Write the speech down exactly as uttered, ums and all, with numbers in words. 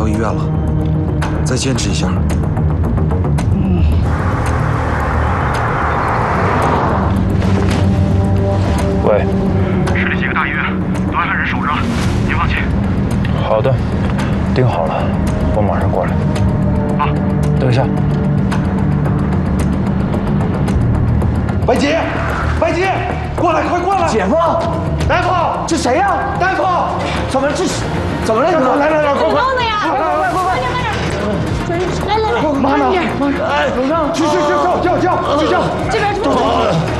到医院了，再坚持一下。嗯。 喂， 市里几个大医院都安排人守着了，您放心。 好的，盯好了，我马上过来。 好， 等一下。 白姐，白姐，过来，快过来！ 姐夫， 大夫， 这谁呀？ 大夫， 怎么这是怎么了？ 来来来，快快！ 弄的呀！快快快快！来来来， 妈呢？ 哎，楼上， 去去去，叫叫叫，去叫！ 这边出。